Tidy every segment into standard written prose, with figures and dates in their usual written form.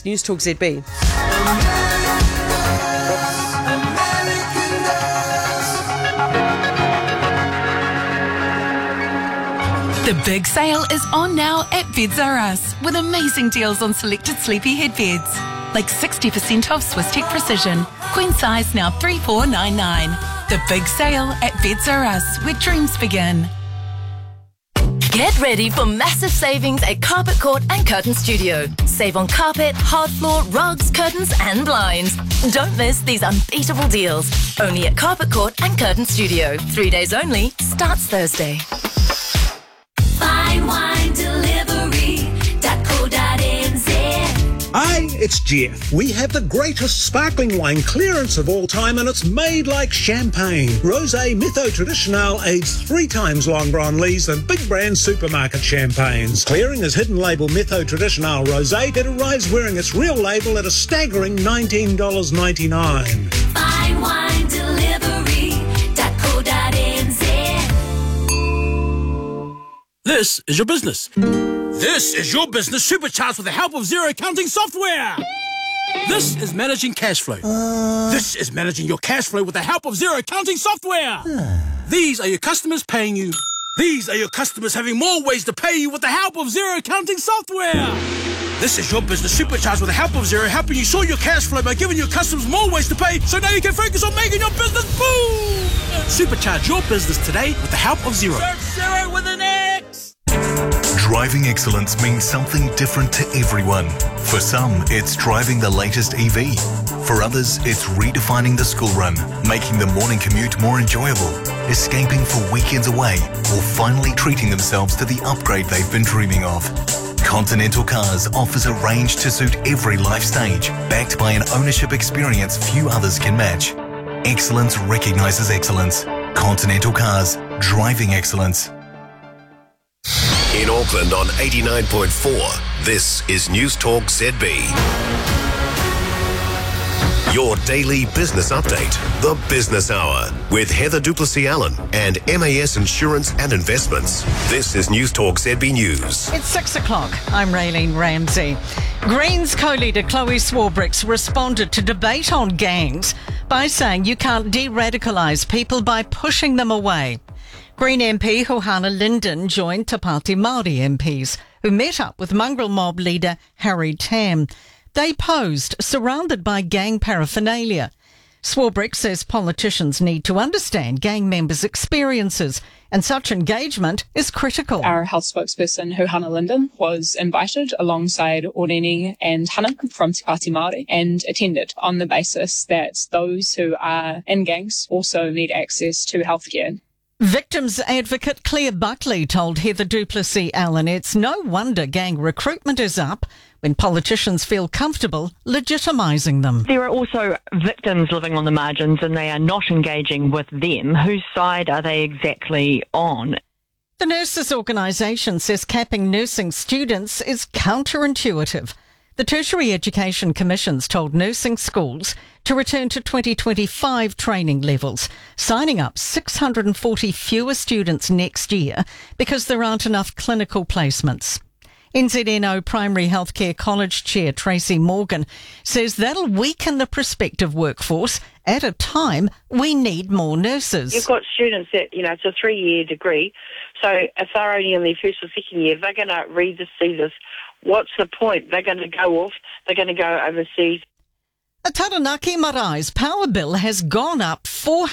It's News Talk ZB. The big sale is on now at Beds R Us with amazing deals on selected sleepy head beds. Like 60% off Swiss Tech Precision. Queen size now $3,499. The big sale at Beds R Us, where dreams begin. Get ready for massive savings at Carpet Court and Curtain Studio. Save on carpet, hard floor, rugs, curtains and blinds. Don't miss these unbeatable deals. Only at Carpet Court and Curtain Studio. 3 days only. Starts Thursday. Fine Wine Delivery.co.nz. Hi, it's Jeff. We have the greatest sparkling wine clearance of all time, and it's made like champagne. Rosé Mytho Traditional aged 3 times longer on lees than big brand supermarket champagnes. Clearing as hidden label Mytho Traditional Rosé, it arrives wearing its real label at a staggering $19.99. Fine Wine Delivery.co.nz. This is your business. This is your business supercharged with the help of Xero accounting software. This is managing cash flow. This is managing your cash flow with the help of Xero accounting software. These are your customers paying you. These are your customers having more ways to pay you with the help of Xero accounting software. This is your business supercharged with the help of Xero, helping you sort your cash flow by giving your customers more ways to pay, so now you can focus on making your business boom. Supercharge your business today with the help of Xero. Search Xero with an X. Driving excellence means something different to everyone. For some, it's driving the latest EV. For others, it's redefining the school run, making the morning commute more enjoyable, escaping for weekends away, or finally treating themselves to the upgrade they've been dreaming of. Continental Cars offers a range to suit every life stage, backed by an ownership experience few others can match. Excellence recognises excellence. Continental Cars, driving excellence. In Auckland on 89.4, this is News Talk ZB. Your daily business update, the Business Hour, with Heather Duplessis-Allen and MAS Insurance and Investments. This is News Talk ZB News. It's 6 o'clock. I'm Raylene Ramsey. Greens co-leader Chloe Swarbricks responded to debate on gangs by saying you can't de-radicalise people by pushing them away. Green MP Huhana Linden joined Te Pāti Māori MPs who met up with mongrel mob leader Harry Tam. They posed surrounded by gang paraphernalia. Swarbrick says politicians need to understand gang members' experiences and such engagement is critical. Our health spokesperson, Huhana Linden, was invited alongside Orini and Hana from Te Pāti Māori and attended on the basis that those who are in gangs also need access to healthcare. Victims advocate Claire Buckley told Heather Duplessis-Allen it's no wonder gang recruitment is up when politicians feel comfortable legitimising them. There are also victims living on the margins and they are not engaging with them. Whose side are they exactly on? The Nurses Organisation says capping nursing students is counterintuitive. The Tertiary Education Commission's told nursing schools to return to 2025 training levels, signing up 640 fewer students next year because there aren't enough clinical placements. NZNO Primary Healthcare College Chair Tracy Morgan says that'll weaken the prospective workforce at a time we need more nurses. You've got students that, it's a 3-year degree, so if they're only in their first or second year, they're going to read this, see this. What's the point? They're going to go off, they're going to go overseas. A Taranaki Marai's power bill has gone up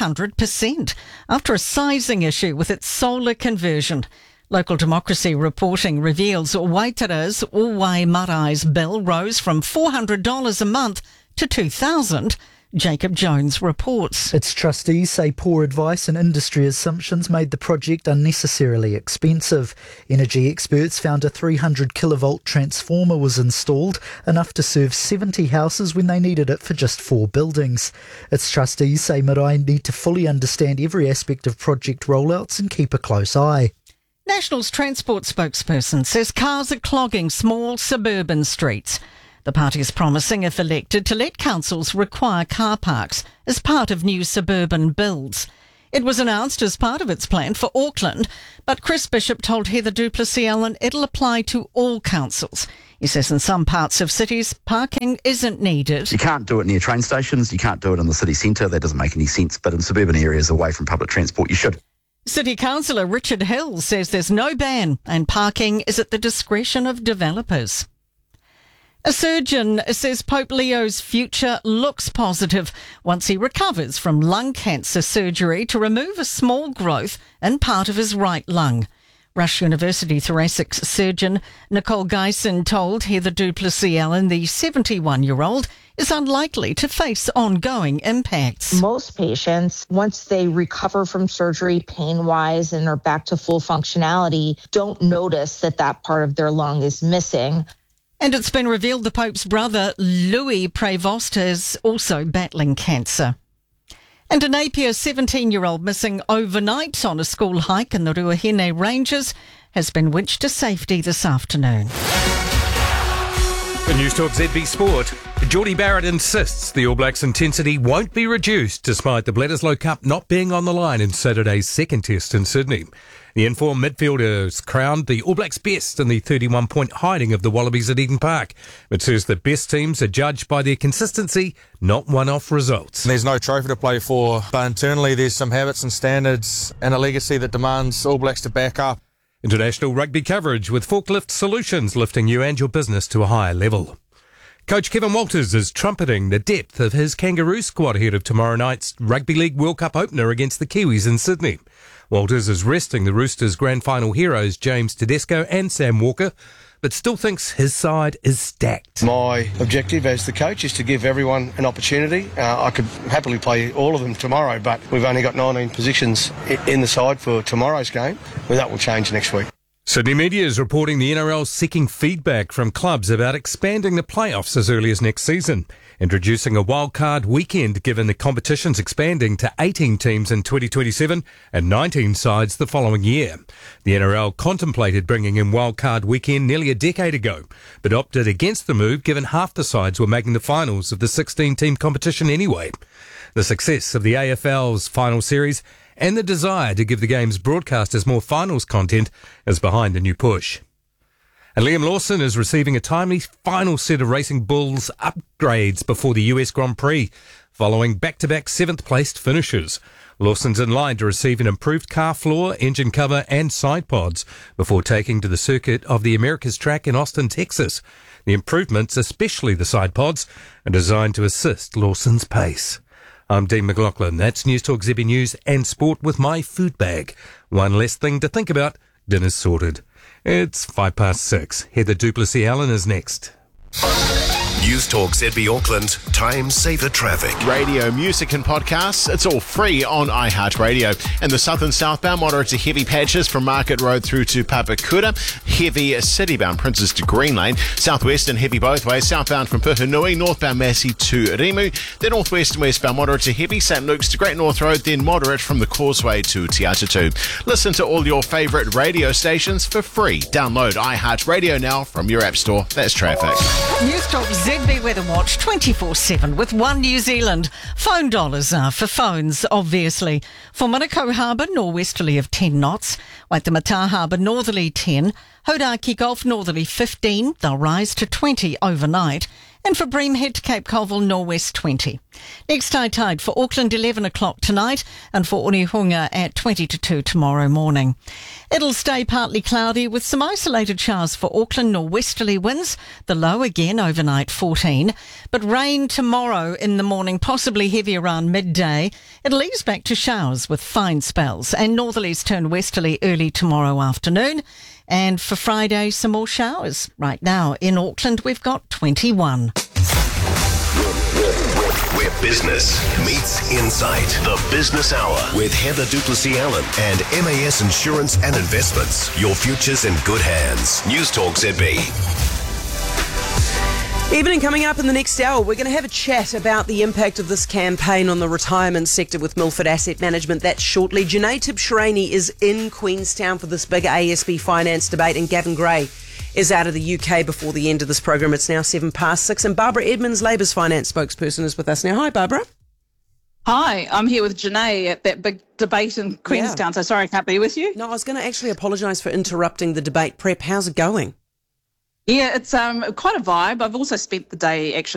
400% after a sizing issue with its solar conversion. Local Democracy reporting reveals Waitara's Owai Marai's bill rose from $400 a month to $2,000. Jacob Jones reports. Its trustees say poor advice and industry assumptions made the project unnecessarily expensive. Energy experts found a 300 kilovolt transformer was installed, enough to serve 70 houses when they needed it for just 4 buildings. Its trustees say Marae need to fully understand every aspect of project rollouts and keep a close eye. National's transport spokesperson says cars are clogging small suburban streets. The party is promising, if elected, to let councils require car parks as part of new suburban builds. It was announced as part of its plan for Auckland, but Chris Bishop told Heather du Plessis-Allen it'll apply to all councils. He says in some parts of cities, parking isn't needed. You can't do it near train stations, you can't do it in the city centre, that doesn't make any sense, but in suburban areas away from public transport, you should. City Councillor Richard Hill says there's no ban and parking is at the discretion of developers. A surgeon says Pope Leo's future looks positive once he recovers from lung cancer surgery to remove a small growth in part of his right lung. Rush University thoracic surgeon Nicole Geisen told Heather du Plessis-Allen the 71-year-old is unlikely to face ongoing impacts. Most patients, once they recover from surgery pain-wise and are back to full functionality, don't notice that that part of their lung is missing. And it's been revealed the Pope's brother, Louis Prevost, is also battling cancer. And a Napier 17-year-old missing overnight on a school hike in the Ruahine Ranges has been winched to safety this afternoon. The News Talk ZB Sport. Geordie Barrett insists the All Blacks' intensity won't be reduced despite the Bledisloe Cup not being on the line in Saturday's second test in Sydney. The informed midfielders crowned the All Blacks best in the 31-point hiding of the Wallabies at Eden Park, but says the best teams are judged by their consistency, not one-off results. There's no trophy to play for, but internally there's some habits and standards and a legacy that demands All Blacks to back up. International rugby coverage with Forklift Solutions lifting you and your business to a higher level. Coach Kevin Walters is trumpeting the depth of his Kangaroo squad ahead of tomorrow night's Rugby League World Cup opener against the Kiwis in Sydney. Walters is resting the Roosters' grand final heroes James Tedesco and Sam Walker, but still thinks his side is stacked. My objective as the coach is to give everyone an opportunity. I could happily play all of them tomorrow, but we've only got 19 positions in the side for tomorrow's game. Well, that will change next week. Sydney media is reporting the NRL seeking feedback from clubs about expanding the playoffs as early as next season, introducing a wildcard weekend given the competition's expanding to 18 teams in 2027 and 19 sides the following year. The NRL contemplated bringing in wildcard weekend nearly a decade ago, but opted against the move given half the sides were making the finals of the 16-team competition anyway. The success of the AFL's final series and the desire to give the game's broadcasters more finals content is behind the new push. And Liam Lawson is receiving a timely final set of Racing Bulls upgrades before the US Grand Prix, following back-to-back seventh-placed finishes. Lawson's in line to receive an improved car floor, engine cover and side pods before taking to the circuit of the America's track in Austin, Texas. The improvements, especially the side pods, are designed to assist Lawson's pace. I'm Dean McLaughlin. That's News Talk ZB News and Sport with my food bag. One less thing to think about. Dinner's sorted. It's 6:05. Heather du Plessis-Allen is next. News Talk ZB Auckland, time saver traffic. Radio, music and podcasts, it's all free on iHeartRadio. And the south and southbound, moderate to heavy patches from Market Road through to Papakura. Heavy citybound Princess to Green Lane. Southwest and heavy both ways. Southbound from Puhinui, northbound Massey to Rimu. Then northwest and westbound, moderate to heavy. St Luke's to Great North Road. Then moderate from the Causeway to Te Atatu. Listen to all your favourite radio stations for free. Download iHeartRadio now from your app store. That's traffic. News Talk ZB Weather Watch 24/7 with One New Zealand. Phone dollars are for phones, obviously. For Manukau Harbour, norwesterly of 10 knots. Waitemata Harbour, northerly 10. Hodaki Gulf, northerly 15. They'll rise to 20 overnight. And for Bream Head to Cape Colville, northwest 20. Next high tide for Auckland, 11 o'clock tonight, and for Onehunga at 20 to 2 tomorrow morning. It'll stay partly cloudy with some isolated showers for Auckland, norwesterly winds, the low again overnight 14. But rain tomorrow in the morning, possibly heavy around midday. It'll ease back to showers with fine spells, and northerlies turn westerly early tomorrow afternoon. And for Friday, some more showers. Right now in Auckland, we've got 21. Where business meets insight. The Business Hour with Heather du Plessis-Allen and MAS Insurance and Investments. Your future's in good hands. News Talk ZB. Evening coming up in the next hour, we're going to have a chat about the impact of this campaign on the retirement sector with Milford Asset Management. That's shortly. Janae Tibshirani is in Queenstown for this big ASB finance debate, and Gavin Gray is out of the UK before the end of this program. It's now 6:07, and Barbara Edmonds, Labour's finance spokesperson, is with us now. Hi, Barbara. Hi, I'm here with Janae at that big debate in Queenstown, so sorry I can't be with you. No, I was going to actually apologise for interrupting the debate prep. How's it going? Yeah, it's quite a vibe. I've also spent the day actually